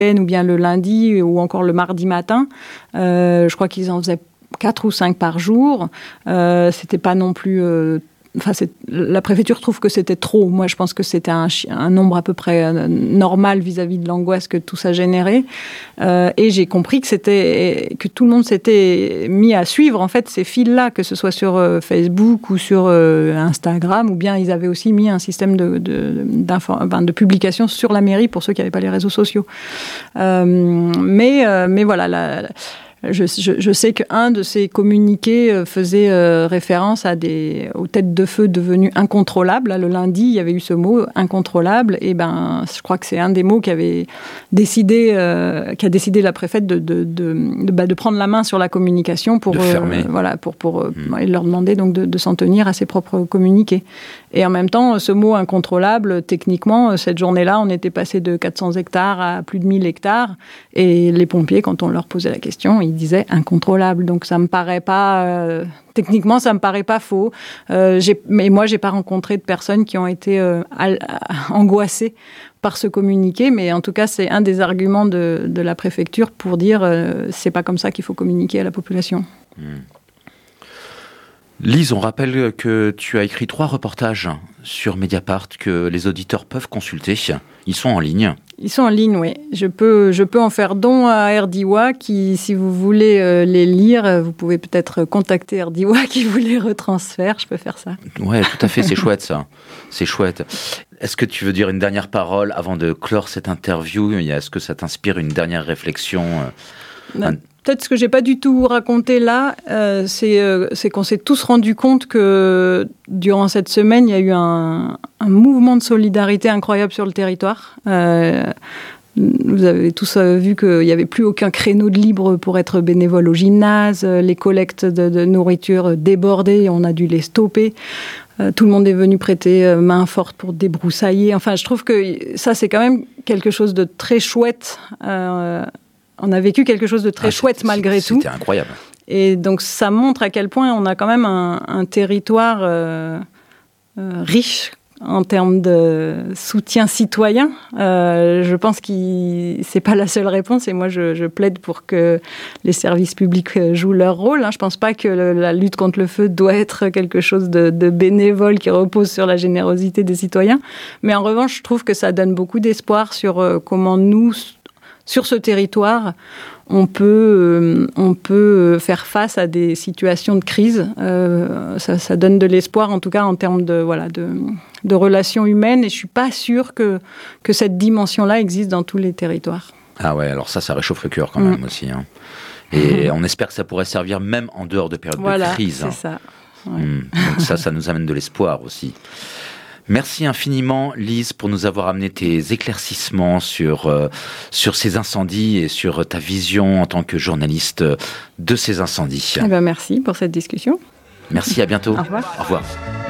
ou bien le lundi ou encore le mardi matin. Je crois qu'ils en faisaient 4 ou 5 par jour. C'était pas non plus... la préfecture trouve que c'était trop. Moi, je pense que c'était un nombre à peu près normal vis-à-vis de l'angoisse que tout ça générait. Et j'ai compris que tout le monde s'était mis à suivre en fait ces fils-là, que ce soit sur Facebook ou sur Instagram, ou bien ils avaient aussi mis un système de publication sur la mairie pour ceux qui n'avaient pas les réseaux sociaux. Mais voilà. Je sais qu'un de ces communiqués faisait référence aux têtes de feu devenues incontrôlables. Là, le lundi, il y avait eu ce mot incontrôlable. Et je crois que c'est un des mots qui a décidé la préfète de prendre la main sur la communication pour et leur demander donc de s'en tenir à ses propres communiqués. Et en même temps, ce mot incontrôlable, techniquement, cette journée-là, on était passé de 400 hectares à plus de 1000 hectares. Et les pompiers, quand on leur posait la question, ils disaient incontrôlable. Donc ça me paraît pas... techniquement, ça me paraît pas faux. Mais moi, j'ai pas rencontré de personnes qui ont été angoissées par ce communiqué. Mais en tout cas, c'est un des arguments de la préfecture pour dire c'est pas comme ça qu'il faut communiquer à la population. Lise, on rappelle que tu as écrit 3 reportages sur Mediapart que les auditeurs peuvent consulter. Ils sont en ligne. Ils sont en ligne, oui. Je peux en faire don à RDIWA qui, si vous voulez les lire, vous pouvez peut-être contacter RDIWA qui vous les retransfère. Je peux faire ça. Ouais, tout à fait. C'est chouette, ça. C'est chouette. Est-ce que tu veux dire une dernière parole avant de clore cette interview ? Est-ce que ça t'inspire une dernière réflexion ? Peut-être ce que j'ai pas du tout raconté là, c'est qu'on s'est tous rendu compte que durant cette semaine, il y a eu un mouvement de solidarité incroyable sur le territoire. Vous avez tous vu qu'il n'y avait plus aucun créneau de libre pour être bénévole au gymnase. Les collectes de nourriture débordaient, on a dû les stopper. Tout le monde est venu prêter main forte pour débroussailler. Enfin, je trouve que ça, c'est quand même quelque chose de très chouette. On a vécu quelque chose de très chouette malgré tout. C'était incroyable. Et donc, ça montre à quel point on a quand même un territoire riche en termes de soutien citoyen. Je pense que c'est pas la seule réponse. Et moi, je plaide pour que les services publics jouent leur rôle. Je pense pas que la lutte contre le feu doit être quelque chose de bénévole qui repose sur la générosité des citoyens. Mais en revanche, je trouve que ça donne beaucoup d'espoir sur comment nous... Sur ce territoire, on peut faire face à des situations de crise. Ça donne de l'espoir, en tout cas en termes de relations humaines. Et je ne suis pas sûre que cette dimension-là existe dans tous les territoires. Ah ouais, alors ça réchauffe le cœur quand même aussi. Hein. Et on espère que ça pourrait servir même en dehors de périodes de crise. C'est ça. Ouais. Donc ça nous amène de l'espoir aussi. Merci infiniment, Lise, pour nous avoir amené tes éclaircissements sur ces incendies et sur ta vision en tant que journaliste de ces incendies. Merci pour cette discussion. Merci, à bientôt. Au revoir. Au revoir.